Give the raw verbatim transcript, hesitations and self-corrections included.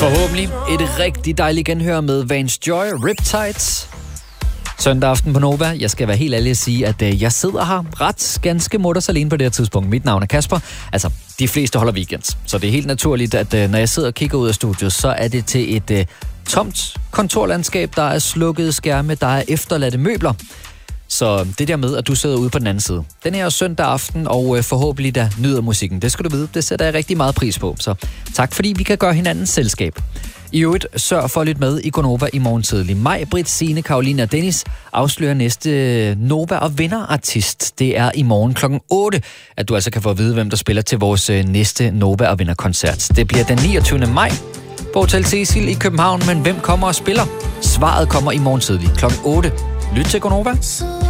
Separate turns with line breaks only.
Forhåbentlig et rigtig dejligt genhør med Vance Joy, Riptides. Søndag aften på Nova. Jeg skal være helt ærlig at sige, at øh, jeg sidder her ret ganske mutters alene på det her tidspunkt. Mit navn er Kasper. Altså, de fleste holder weekends. Så det er helt naturligt, at øh, når jeg sidder og kigger ud af studiet, så er det til et øh, tomt kontorlandskab. Der er slukkede skærme, der er efterladte møbler. Så det der med, at du sidder ude på den anden side. Den her søndag aften, og øh, forhåbentlig der nyder musikken. Det skal du vide, det sætter jeg rigtig meget pris på. Så tak fordi vi kan gøre hinandens selskab. I øvrigt, sørg for at lytte med i Gonova i morgen tidlig. Mig, Britt, Signe, Karoline og Dennis afslører næste Nova og vinderartist. Det er i morgen klokken otte, at du altså kan få at vide, hvem der spiller til vores næste Nova og vinderkoncert. Det bliver den niogtyvende maj på Hotel Cecil i København, men hvem kommer og spiller? Svaret kommer i morgen tidlig klokken otte. Lyt til Gonova.